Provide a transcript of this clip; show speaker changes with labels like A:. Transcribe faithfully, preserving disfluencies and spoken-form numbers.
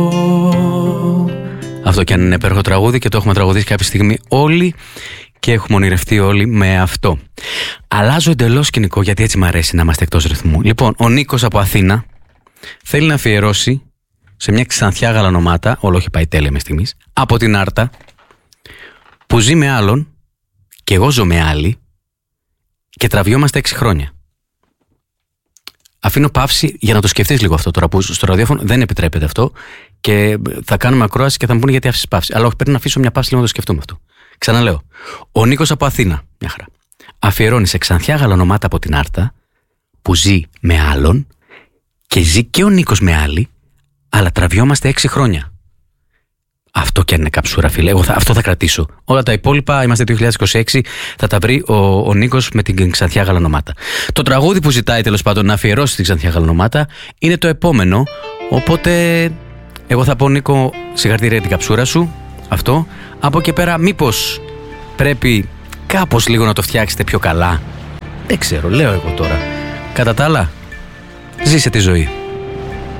A: Αυτό κι αν είναι υπέροχο τραγούδι και το έχουμε τραγουδίσει κάποια στιγμή όλοι και έχουμε ονειρευτεί όλοι με αυτό. Αλλάζω εντελώς σκηνικό γιατί έτσι μου αρέσει να είμαστε εκτός ρυθμού. Λοιπόν, ο Νίκος από Αθήνα θέλει να αφιερώσει σε μια ξανθιά γαλανομάτα, όλο έχει πάει τέλεια με στιγμής, από την Άρτα, που ζει με άλλον και εγώ ζω με άλλη και τραβιόμαστε έξι χρόνια. Αφήνω παύση για να το σκεφτείς λίγο αυτό τώρα, που στο ραδιόφωνο δεν επιτρέπεται αυτό και θα κάνουμε ακρόαση και θα μου πούνε γιατί άφησες παύση. Αλλά όχι, πρέπει να αφήσω μια παύση λίγο να το σκεφτούμε αυτό. Ξαναλέω. Ο Νίκος από Αθήνα, μια χαρά, αφιερώνει σε ξανθιά γαλανομάτα από την Άρτα που ζει με άλλον και ζει και ο Νίκος με άλλη, αλλά τραβιόμαστε έξι χρόνια. Αυτό κι αν είναι καψούρα, φίλε. Εγώ θα, αυτό θα κρατήσω. Όλα τα υπόλοιπα, είμαστε δύο χιλιάδες είκοσι έξι, θα τα βρει ο, ο Νίκος με την ξανθιά γαλανομάτα. Το τραγούδι που ζητάει τέλος πάντων να αφιερώσει την ξανθιά γαλανομάτα είναι το επόμενο. Οπότε, εγώ θα πω, Νίκο, συγχαρητήρια για την καψούρα σου. Αυτό. Από εκεί πέρα, μήπως πρέπει κάπως λίγο να το φτιάξετε πιο καλά. Δεν ξέρω, λέω εγώ τώρα. Κατά τα άλλα, ζήσε τη ζωή.